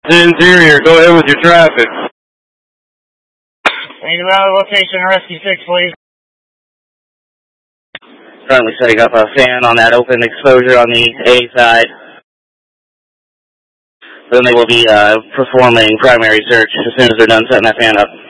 Interior, go ahead with your traffic. Need around the location, rescue 6, please. Currently setting up a fan on that open exposure on the A side. Then they will be performing primary search as soon as they're done setting that fan up.